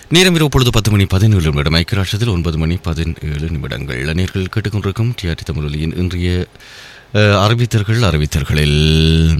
நேரம் இரவு பொழுது 10 மணி 17 நிமிடம். ஐக்கியராட்சத்தில் 9 மணி 17 நிமிடங்கள். நேர்கள் கேட்டுக்கொண்டிருக்கும் டிஆர்டி தமிழொலியின் இன்றைய அறிவித்தல்களில்